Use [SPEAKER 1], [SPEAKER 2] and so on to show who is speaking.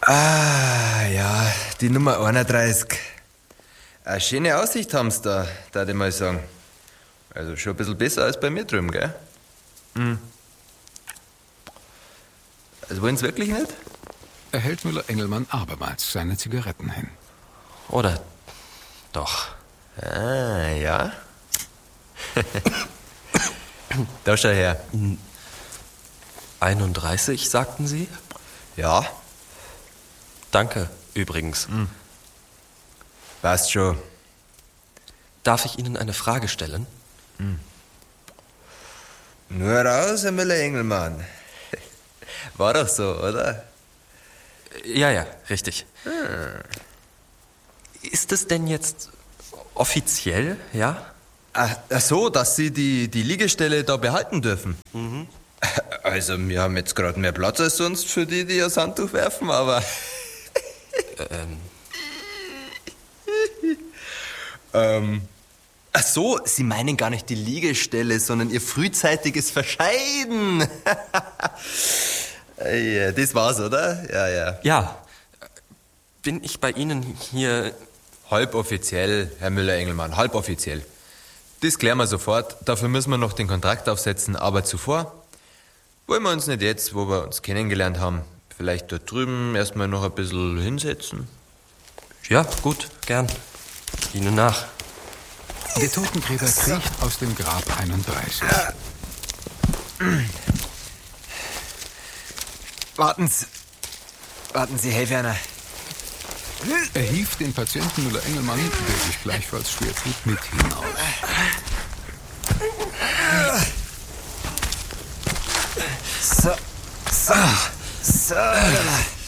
[SPEAKER 1] Ah, ja, die Nummer 31. Eine schöne Aussicht haben sie da, darf ich mal sagen. Also schon ein bisschen besser als bei mir drüben, gell? Also wollen sie wirklich nicht?
[SPEAKER 2] Er hält Müller-Engelmann abermals seine Zigaretten hin.
[SPEAKER 3] Oder doch?
[SPEAKER 1] Ah, ja. Da schau her.
[SPEAKER 3] 31, sagten Sie?
[SPEAKER 1] Ja,
[SPEAKER 3] Danke, übrigens.
[SPEAKER 1] passt schon.
[SPEAKER 3] Darf ich Ihnen eine Frage stellen?
[SPEAKER 1] Nur raus, Herr Müller-Engelmann. War doch so, oder?
[SPEAKER 3] Ja, richtig. Ist es denn jetzt offiziell, ja?
[SPEAKER 1] Ach so, dass Sie die Liegestelle da behalten dürfen. Also, wir haben jetzt gerade mehr Platz als sonst für die das Handtuch werfen, aber... Ach so, Sie meinen gar nicht die Liegestelle, sondern Ihr frühzeitiges Verscheiden. Ja, das war's, oder? Ja.
[SPEAKER 3] Ja. Bin ich bei Ihnen hier...
[SPEAKER 1] Halboffiziell, Herr Müller-Engelmann, halboffiziell. Das klären wir sofort. Dafür müssen wir noch den Kontrakt aufsetzen. Aber zuvor wollen wir uns nicht jetzt, wo wir uns kennengelernt haben, vielleicht dort drüben erstmal noch ein bisschen hinsetzen?
[SPEAKER 3] Ja, gut, gern. Ihnen nach.
[SPEAKER 2] Der Totengräber kriecht aus dem Grab 31.
[SPEAKER 1] Warten Sie, Herr Werner.
[SPEAKER 2] Er hieft den Patienten Müller-Engelmann, der sich gleichfalls schwer tut, mit hinaus.
[SPEAKER 1] So.